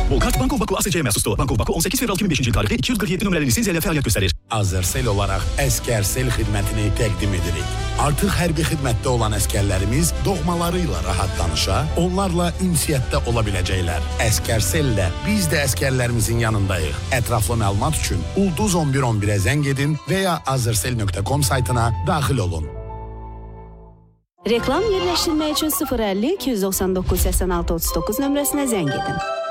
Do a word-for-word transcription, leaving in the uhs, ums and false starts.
Bu kart Banko Baku A S C məxsusdur. Banko Baku on səkkiz fevral iki min beşinci il tarixli iki yüz qırx yeddi nömrəli lisenziya ilə fəaliyyət göstərir. Azərsel olaraq Əskərsel xidmətini təqdim edirik. Artıq hərbi xidmətdə olan əskərlərimiz doğmaları ilə rahat danışa, onlarla ünsiyyətdə ola biləcəklər. Əskərsəllə biz də əskərlərimizin yanındayıq. Ətraflı məlumat üçün Ulduz on bir on birə zəng edin və ya azərsel nöqtə com saytına daxil olun. Reklam yerləşdirmək üçün sıfır əlli iki yüz doxsan doqquz səksən altı otuz doqquz nömrəsinə zəng edin.